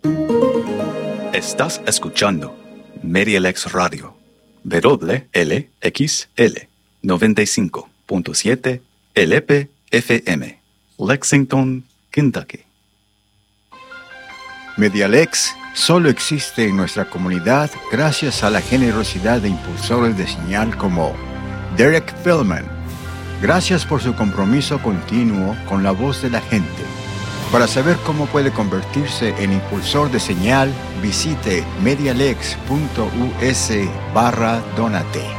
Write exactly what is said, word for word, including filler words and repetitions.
Estás escuchando MediaLex Radio, W L X L noventa y cinco punto siete L P F M, Lexington, Kentucky. MediaLex solo existe en nuestra comunidad gracias a la generosidad de impulsores de señal como Derek Feldman. Gracias por su compromiso continuo con la voz de la gente. Para saber cómo puede convertirse en impulsor de señal, visite medialex punto u s barra donate.